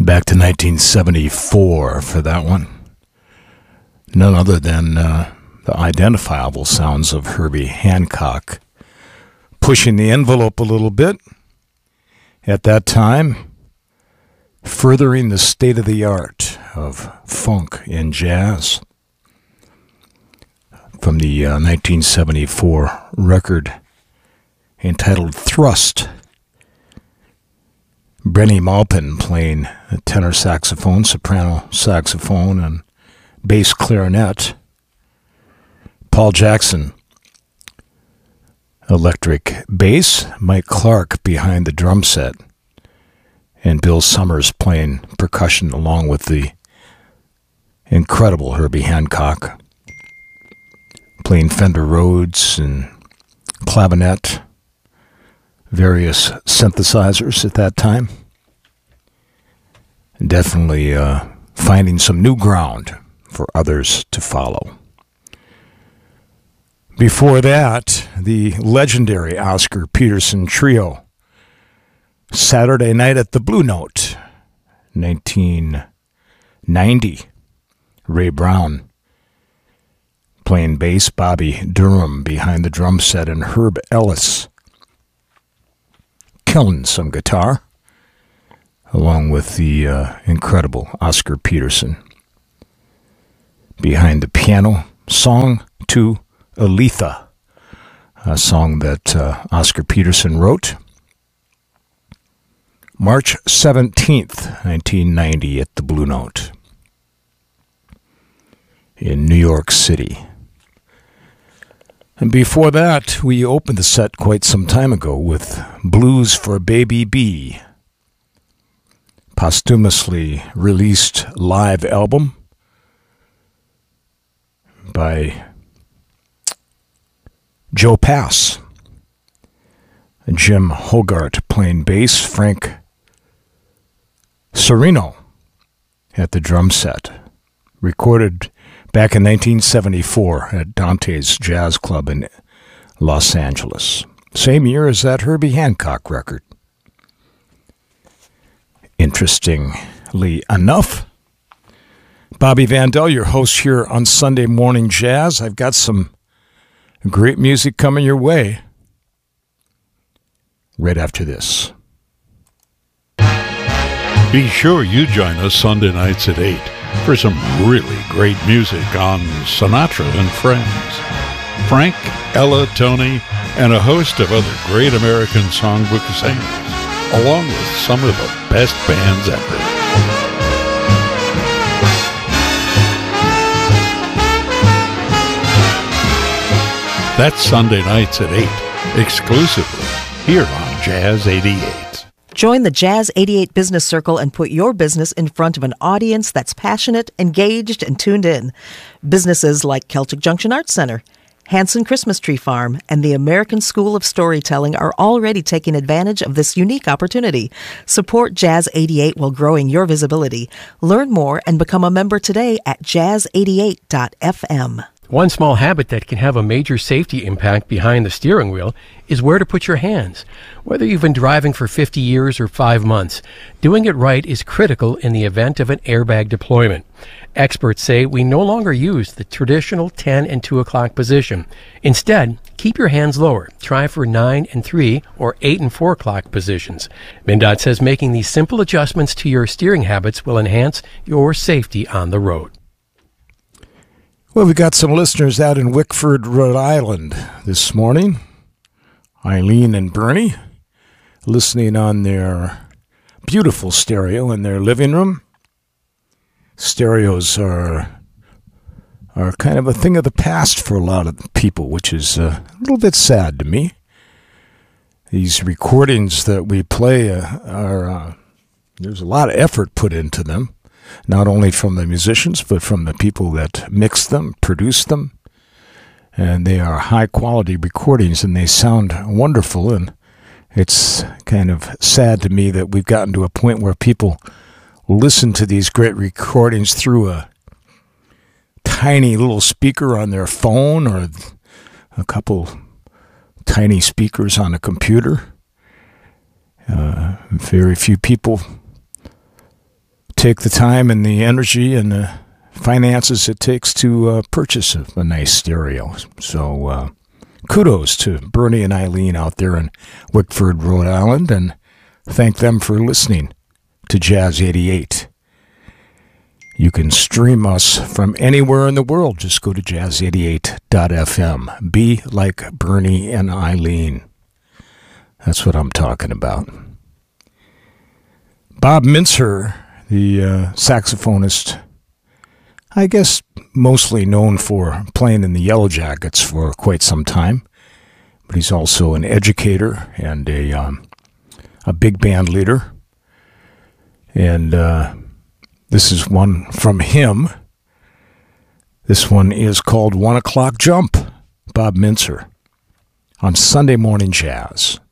Back to 1974 for that one. None other than the identifiable sounds of Herbie Hancock pushing the envelope a little bit at that time, furthering the state of the art of funk and jazz. From the 1974 record entitled Thrust, Brenny Maupin playing tenor saxophone, soprano saxophone, and bass clarinet. Paul Jackson, electric bass. Mike Clark behind the drum set. And Bill Summers playing percussion along with the incredible Herbie Hancock, playing Fender Rhodes and clavinet, various synthesizers at that time. Definitely finding some new ground for others to follow. Before that, the legendary Oscar Peterson Trio, Saturday Night at the Blue Note, 1990. Ray Brown playing bass, Bobby Durham behind the drum set, and Herb Ellis killing some guitar, along with the incredible Oscar Peterson behind the piano. Song to Aletha, a song that Oscar Peterson wrote. March 17th, 1990 at the Blue Note in New York City. And before that, we opened the set quite some time ago with Blues for Baby B, posthumously released live album by Joe Pass, Jim Hogarth playing bass, Frank Serino at the drum set. Recorded back in 1974 at Dante's Jazz Club in Los Angeles. Same year as that Herbie Hancock record. Interestingly enough, Bobby Vandell, your host here on Sunday Morning Jazz. I've got some great music coming your way right after this. Be sure you join us Sunday nights at 8 for some really great music on Sinatra and Friends. Frank, Ella, Tony, and a host of other great American songbook singers, along with some of the best bands ever. That's Sunday nights at 8, exclusively here on Jazz 88. Join the Jazz 88 Business Circle and put your business in front of an audience that's passionate, engaged, and tuned in. Businesses like Celtic Junction Arts Center, Hanson Christmas Tree Farm, and the American School of Storytelling are already taking advantage of this unique opportunity. Support Jazz 88 while growing your visibility. Learn more and become a member today at jazz88.fm. One small habit that can have a major safety impact behind the steering wheel is where to put your hands. Whether you've been driving for 50 years or 5 months, doing it right is critical in the event of an airbag deployment. Experts say we no longer use the traditional 10 and 2 o'clock position. Instead, keep your hands lower. Try for 9 and 3 or 8 and 4 o'clock positions. MnDOT says making these simple adjustments to your steering habits will enhance your safety on the road. Well, we got some listeners out in Wickford, Rhode Island this morning. Eileen and Bernie, listening on their beautiful stereo in their living room. Stereos are kind of a thing of the past for a lot of people, which is a little bit sad to me. These recordings that we play there's a lot of effort put into them. Not only from the musicians, but from the people that mix them, produce them. And they are high-quality recordings, and they sound wonderful. And it's kind of sad to me that we've gotten to a point where people listen to these great recordings through a tiny little speaker on their phone or a couple tiny speakers on a computer. Very few people take the time and the energy and the finances it takes to purchase a nice stereo. So kudos to Bernie and Eileen out there in Wickford, Rhode Island, and thank them for listening to Jazz 88. You can stream us from anywhere in the world. Just go to jazz88.fm. Be like Bernie and Eileen. That's what I'm talking about. Bob Mintzer, the saxophonist, I guess mostly known for playing in the Yellow Jackets for quite some time, but he's also an educator and a big band leader. And this is one from him. This one is called 1 O'Clock Jump, Bob Mintzer, on Sunday Morning Jazz.